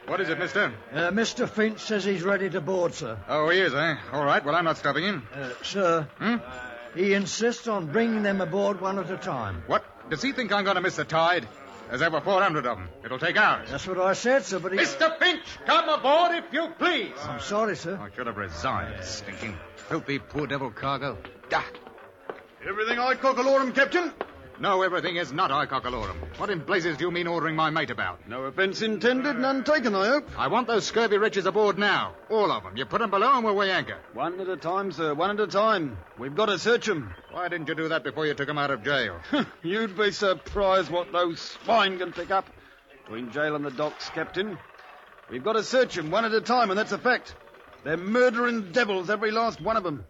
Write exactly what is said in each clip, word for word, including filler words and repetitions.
What is it, mister? Uh, Mister Finch says he's ready to board, sir. Oh, he is, eh? All right, well, I'm not stopping him. Uh, sir, Hmm? he insists on bringing them aboard one at a time. What? Does he think I'm going to miss the tide? There's over four hundred of them. It'll take hours. That's what I said, sir, but he... Mister Finch, come aboard if you please. I'm sorry, sir. I should have resigned. Stinking, filthy, poor devil cargo. Dah. Everything I cockalorum, Captain? No, everything is not I cockalorum. What in blazes do you mean ordering my mate about? No offence intended, none taken, I hope. I want those scurvy wretches aboard now. All of them. You put them below and we'll weigh anchor. One at a time, sir, one at a time. We've got to search them. Why didn't you do that before you took them out of jail? You'd be surprised what those swine can pick up. Between jail and the docks, Captain. We've got to search them one at a time, and that's a fact. They're murdering devils, every last one of them.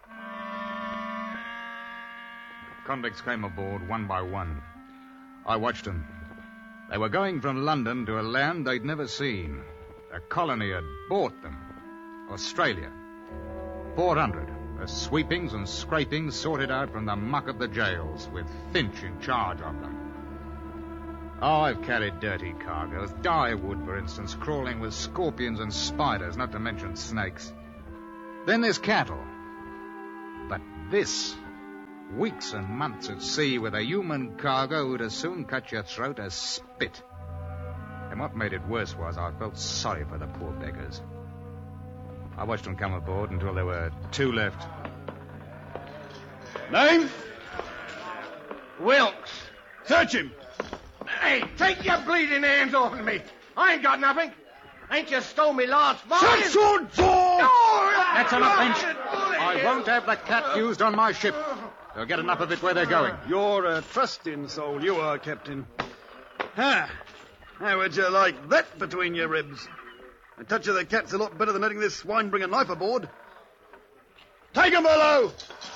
Convicts came aboard one by one. I watched them. They were going from London to a land they'd never seen. A colony had bought them. Australia. Four hundred. The sweepings and scrapings sorted out from the muck of the jails, with Finch in charge of them. Oh, I've carried dirty cargoes. Dyewood, for instance, crawling with scorpions and spiders, not to mention snakes. Then there's cattle. But this... weeks and months at sea with a human cargo who'd as soon cut your throat as spit. And what made it worse was I felt sorry for the poor beggars. I watched them come aboard until there were two left. Name? Wilkes. Search him. Hey, take your bleeding hands off of me. I ain't got nothing. Ain't you stole me last morning? Shut your door! No! That's enough, Finch. I won't have the cat used on my ship. They'll get enough of it where they're going. You're a trusting soul, you are, Captain. Ha! How would you like that between your ribs? A touch of the cat's a lot better than letting this swine bring a knife aboard. Take 'em below!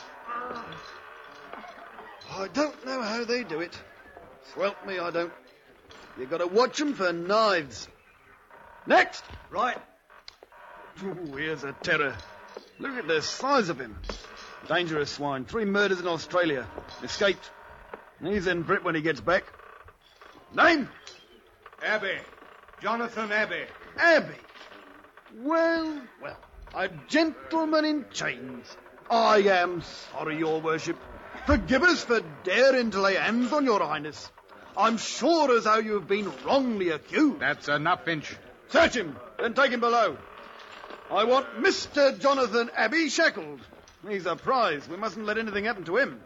I don't know how they do it. Swelp me, I don't. You got to watch 'em for knives. Next! Right. Ooh, here's a terror. Look at the size of him. Dangerous swine. Three murders in Australia. Escaped. He's in Brit when he gets back. Name? Abbey. Jonathan Abbey. Abbey. Well, well. A gentleman in chains. I am sorry, your worship. Forgive us for daring to lay hands on your highness. I'm sure as how you've been wrongly accused. That's enough, Finch. Search him, then take him below. I want Mister Jonathan Abbey shackled. He's a prize. We mustn't let anything happen to him.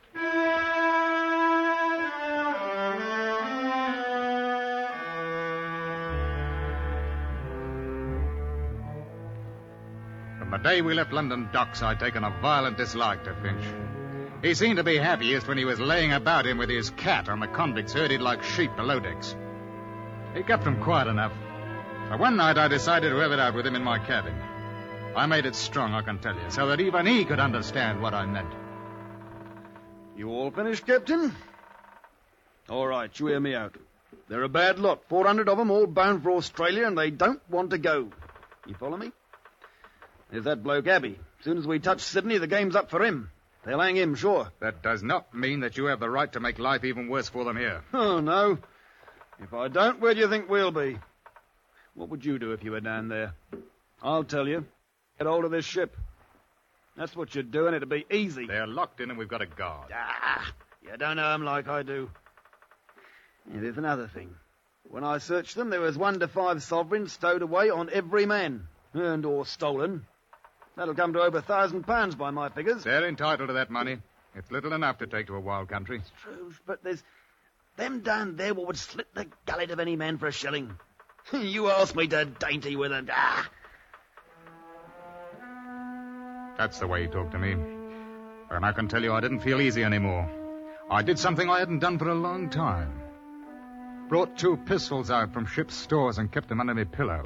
From the day we left London docks, I'd taken a violent dislike to Finch. He seemed to be happiest when he was laying about him with his cat on the convicts herded like sheep below decks. He kept them quiet enough. So one night I decided to have it out with him in my cabin. I made it strong, I can tell you, so that even he could understand what I meant. You all finished, Captain? All right, you hear me out. They're a bad lot. Four hundred of them, all bound for Australia, and they don't want to go. You follow me? There's that bloke Abbey. As soon as we touch Sydney, the game's up for him. They'll hang him, sure. That does not mean that you have the right to make life even worse for them here. Oh, no. If I don't, where do you think we'll be? What would you do if you were down there? I'll tell you. Get hold of this ship. That's what you'd do, and it'd be easy. They're locked in and we've got a guard. Ah, you don't know 'em like I do. Yeah, there's another thing. When I searched them, there was one to five sovereigns stowed away on every man. Earned or stolen. That'll come to over a thousand pounds by my figures. They're entitled to that money. It's little enough to take to a wild country. It's true, but there's them down there what would slit the gullet of any man for a shilling. You asked me to dainty with it. Ah! That's the way he talked to me. And I can tell you I didn't feel easy anymore. I did something I hadn't done for a long time. Brought two pistols out from ship's stores and kept them under my pillow.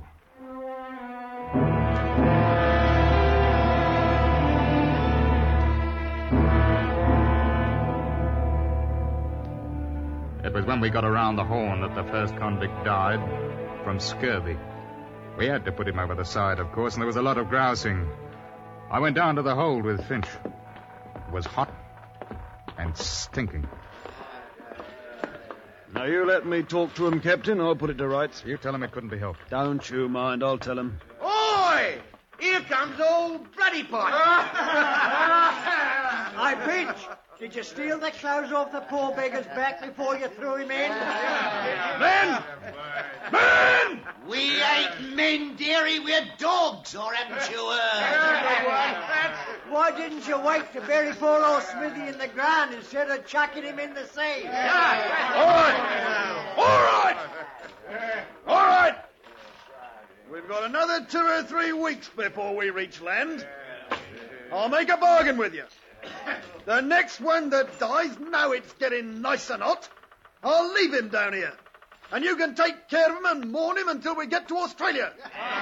It was when we got around the Horn that the first convict died from scurvy. We had to put him over the side, of course, and there was a lot of grousing. I went down to the hold with Finch. It was hot and stinking. Now, you let me talk to him, Captain. I'll put it to rights. You tell him it couldn't be helped. Don't you mind. I'll tell him. Oi! Here comes old Bloody Pot. Hi, Pinch. Did you steal the clothes off the poor beggar's back before you threw him in? Men! Men! We ain't men, dearie, we're dogs, or haven't you heard? Why didn't you wait to bury poor old Smithy in the ground instead of chucking him in the sea? All right! All right! All right! We've got another two or three weeks before we reach land. I'll make a bargain with you. The next one that dies, now it's getting nice and hot, I'll leave him down here. And you can take care of him and mourn him until we get to Australia.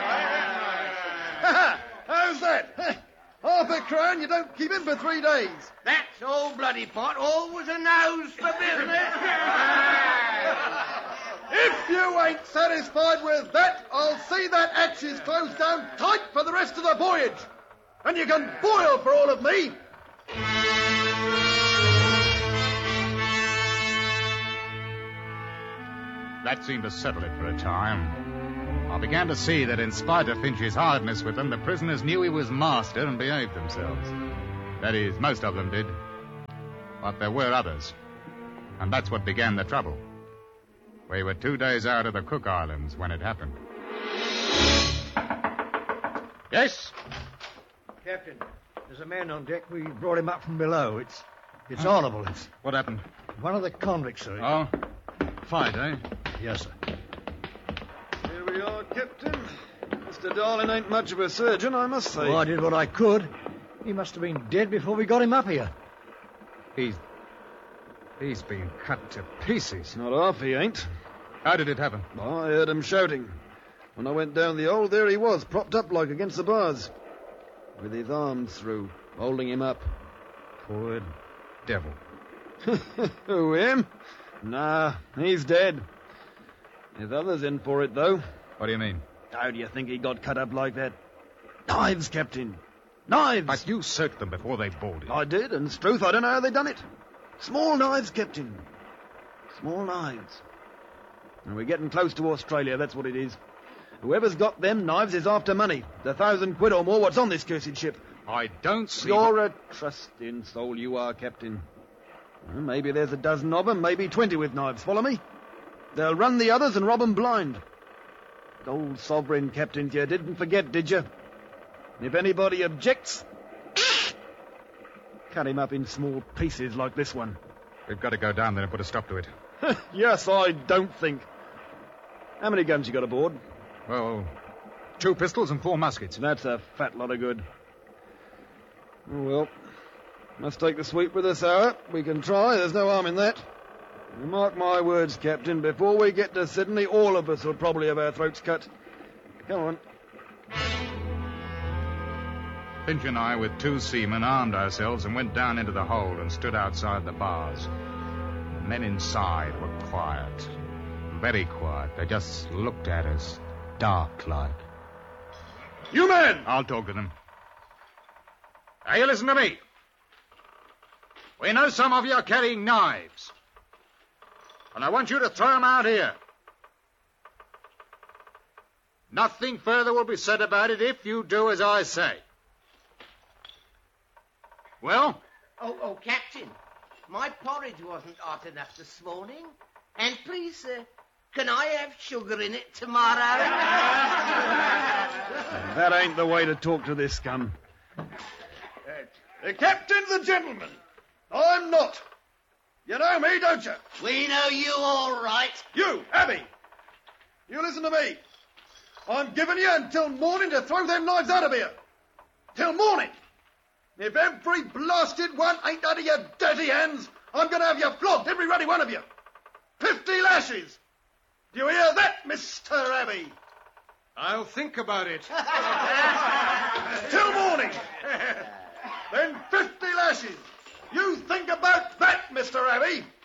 How's that? Half a crown, you don't keep him for three days. That's old Bloody Pot, always a nose for business. If you ain't satisfied with that, I'll see that hatch is closed down tight for the rest of the voyage. And you can boil for all of me. That seemed to settle it for a time. I began to see that in spite of Finch's hardness with them, the prisoners knew he was master and behaved themselves. That is, most of them did. But there were others. And that's what began the trouble. We were two days out of the Cook Islands when it happened. Yes? Captain, there's a man on deck. We brought him up from below. It's it's horrible. It's What happened? one of the convicts, sir. Oh, fight, eh? Yes, sir. Here we are, Captain. Mister Darling ain't much of a surgeon, I must say. Well, I did what I could. He must have been dead before we got him up here. He's... He's been cut to pieces. Not half he ain't. How did it happen? I heard him shouting. When I went down the hole, there he was, propped up like against the bars, with his arms through, holding him up. Poor devil. Who, him? Nah, he's dead. There's others in for it, though. What do you mean? How do you think he got cut up like that? Knives, Captain. Knives! But you searched them before they boarded. I did, and Struth, I don't know how they done it. Small knives, Captain. Small knives. And we're getting close to Australia, that's what it is. Whoever's got them knives is after money. The thousand quid or more what's on this cursed ship. I don't see... You're a trusting soul, you are, Captain. Well, maybe there's a dozen of them, maybe twenty with knives. Follow me? They'll run the others and rob 'em blind. Gold sovereign, Captain, you didn't forget, did you? If anybody objects, cut him up in small pieces like this one. We've got to go down there and put a stop to it. Yes, I don't think. How many guns you got aboard? Well, two pistols and four muskets. That's a fat lot of good. Oh, well, must take the sweep with us, hour. We can try, there's no harm in that. You mark my words, Captain, before we get to Sydney, all of us will probably have our throats cut. Come on. Finch and I, with two seamen, armed ourselves and went down into the hold and stood outside the bars. The men inside were quiet. Very quiet. They just looked at us, dark-like. You men! I'll talk to them. Now, you listen to me. We know some of you are carrying knives. And I want you to throw them out here. Nothing further will be said about it if you do as I say. Well? Oh, oh, Captain, my porridge wasn't hot enough this morning. And please, uh, can I have sugar in it tomorrow? That ain't the way to talk to this scum. Uh, the captain's a gentleman. I'm not. You know me, don't you? We know you all right. You, Abby. You listen to me. I'm giving you until morning to throw them knives out of here. Till morning. If every blasted one ain't out of your dirty hands, I'm going to have you flogged, every ruddy one of you. Fifty lashes. Do you hear that, Mister Abbey? I'll think about it. Till morning. Then fifty lashes. You think about that, Mister Abbey.